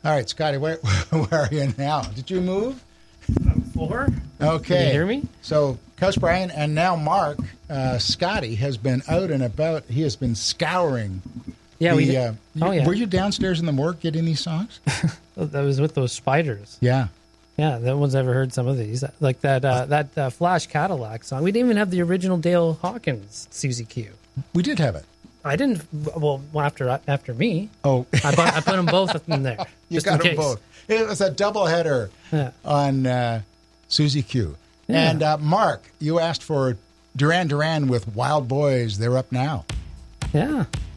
All right, Scotty, where are you now? Did you move? Floor? Okay. Can you hear me? So, Coach Brian and now Mark, Scotty has been out and about. He has been scouring. Yeah, we did. yeah. Were you downstairs in the morgue getting these songs? That was with those spiders. Yeah. Yeah, no one's ever heard some of these. Like that Flash Cadillac song. We didn't even have the original Dale Hawkins Susie Q. We did have it. I didn't. Well, after me. Oh. I put them both in there. You just got in them case. both. It was a doubleheader on Susie Q. Yeah. And Mark, you asked for Duran Duran with Wild Boys. They're up now. Yeah.